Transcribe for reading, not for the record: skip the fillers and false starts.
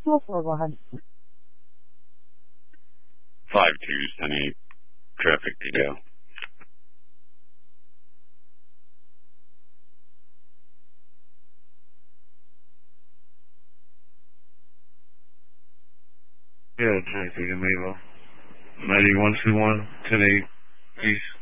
204, go ahead. 5210 traffic to go. Yeah, traffic to Maple. 9121, 10-8, peace.